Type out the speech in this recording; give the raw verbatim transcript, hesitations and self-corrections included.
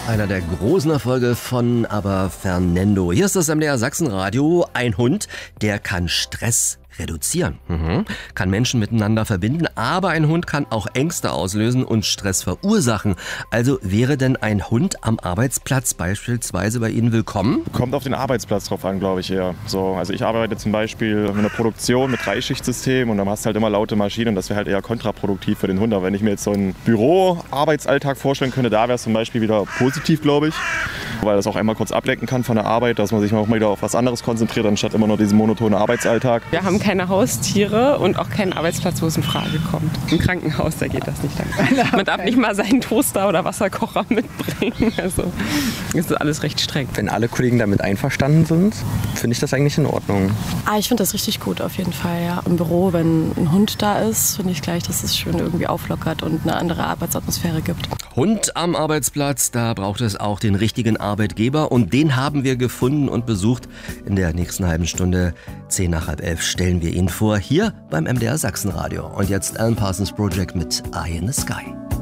Einer der großen Erfolge von aber Fernando. Hier ist das M D R Sachsenradio. Ein Hund, der kann Stress reduzieren. Mhm. Kann Menschen miteinander verbinden, aber ein Hund kann auch Ängste auslösen und Stress verursachen. Also wäre denn ein Hund am Arbeitsplatz beispielsweise bei Ihnen willkommen? Kommt auf den Arbeitsplatz drauf an, glaube ich eher. So, also ich arbeite zum Beispiel in einer Produktion mit Dreischichtsystem und dann hast du halt immer laute Maschinen und das wäre halt eher kontraproduktiv für den Hund. Aber wenn ich mir jetzt so einen Büro-Arbeitsalltag vorstellen könnte, da wäre es zum Beispiel wieder positiv, glaube ich. Weil das auch einmal kurz ablenken kann von der Arbeit, dass man sich auch mal wieder auf was anderes konzentriert, anstatt immer nur diesen monotonen Arbeitsalltag. Wir haben keine Haustiere und auch keinen Arbeitsplatz, wo es in Frage kommt. Im Krankenhaus, da geht das nicht lang. Man darf nicht mal seinen Toaster oder Wasserkocher mitbringen. Also das ist alles recht streng. Wenn alle Kollegen damit einverstanden sind, finde ich das eigentlich in Ordnung. Ah, ich finde das richtig gut auf jeden Fall. Ja. Im Büro, wenn ein Hund da ist, finde ich gleich, dass es schön irgendwie auflockert und eine andere Arbeitsatmosphäre gibt. Hund am Arbeitsplatz, da braucht es auch den richtigen Arbeitgeber und den haben wir gefunden und besucht. In der nächsten halben Stunde, zehn nach halb elf, stellen wir ihn vor, hier beim M D R Sachsenradio. Und jetzt Alan Parsons Project mit Eye in the Sky.